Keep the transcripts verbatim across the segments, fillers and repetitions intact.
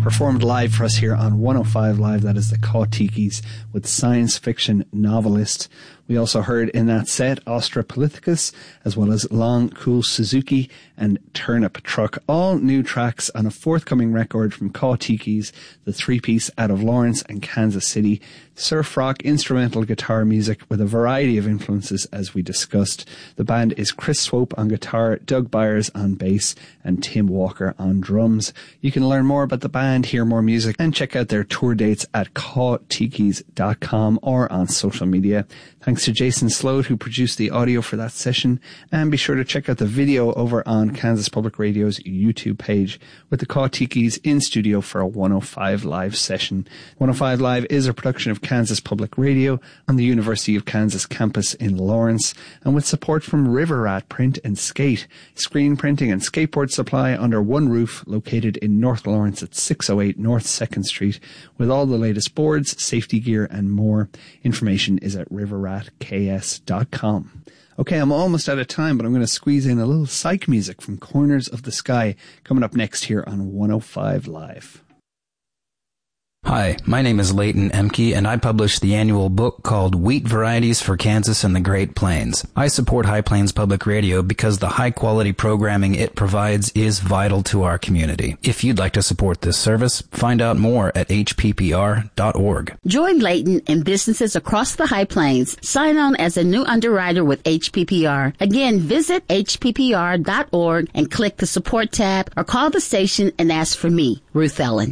performed live for us here on one oh five Live. That is the Caw-Tikis with Science Fiction Novelist. We also heard in that set Australopithecus, as well as Long Cool Suzuki and Turnip Truck. All new tracks on a forthcoming record from Caw-Tikis, the three-piece out of Lawrence and Kansas City. Surf rock, instrumental guitar music with a variety of influences, as we discussed. The band is Chris Swope on guitar, Doug Byers on bass, and Tim Walker on drums. You can learn more about the band, hear more music, and check out their tour dates at caw tikis dot com or on social media. Thanks to Jason Sloat, who produced the audio for that session. And be sure to check out the video over on Kansas Public Radio's YouTube page with the Caw-Tikis in studio for a one oh five Live session. one oh five Live is a production of Kansas Public Radio on the University of Kansas campus in Lawrence, and with support from River Rat Print and Skate, screen printing and skateboard supply under one roof, located in North Lawrence at six oh eight North second Street, with all the latest boards, safety gear and more. Information is at river rat k s dot com. Okay, I'm almost out of time, but I'm going to squeeze in a little psych music from Corners of the Sky coming up next here on one oh five Live. Hi, my name is Leighton Emke, and I publish the annual book called Wheat Varieties for Kansas and the Great Plains. I support High Plains Public Radio because the high-quality programming it provides is vital to our community. If you'd like to support this service, find out more at h p p r dot org. Join Leighton and businesses across the High Plains. Sign on as a new underwriter with H P P R. Again, visit h p p r dot org and click the support tab or call the station and ask for me, Ruth Ellen.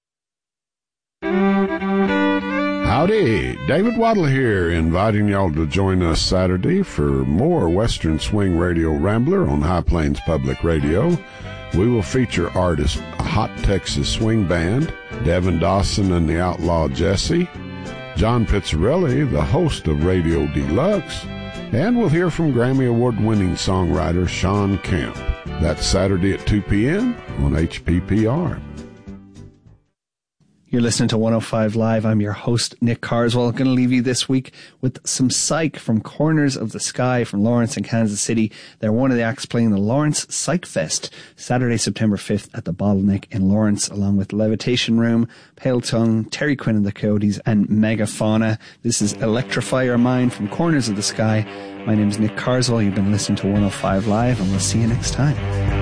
Howdy, David Waddle here, inviting y'all to join us Saturday for more Western Swing Radio Rambler on High Plains Public Radio. We will feature artists Hot Texas Swing Band, Devin Dawson and the Outlaw Jesse, John Pizzarelli, the host of Radio Deluxe, and we'll hear from Grammy Award-winning songwriter Sean Kemp. That's Saturday at two p.m. on H P P R. You're listening to one oh five Live. I'm your host, Nick Carswell. I'm going to leave you this week with some psych from Corners of the Sky from Lawrence and Kansas City. They're one of the acts playing the Lawrence Psych Fest, Saturday, September fifth at the Bottleneck in Lawrence, along with Levitation Room, Pale Tongue, Terry Quinn and the Coyotes, and Megafauna. This is Electrify Your Mind from Corners of the Sky. My name is Nick Carswell. You've been listening to one oh five Live, and we'll see you next time.